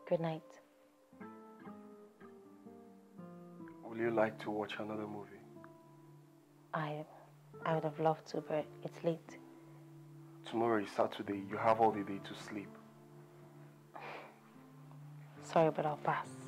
Good night. Would you like to watch another movie? I would have loved to, but it's late. Tomorrow is Saturday. You have all the day to sleep. Sorry, but I'll pass.